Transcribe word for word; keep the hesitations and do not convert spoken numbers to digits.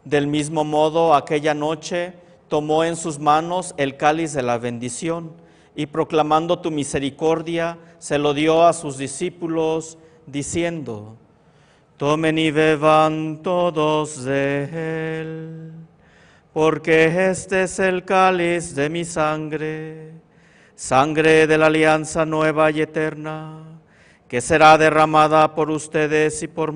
Del mismo modo, aquella noche tomó en sus manos el cáliz de la bendición y proclamando tu misericordia, se lo dio a sus discípulos, diciendo: tomen y beban todos de él, porque este es el cáliz de mi sangre, sangre de la alianza nueva y eterna, que será derramada por ustedes y por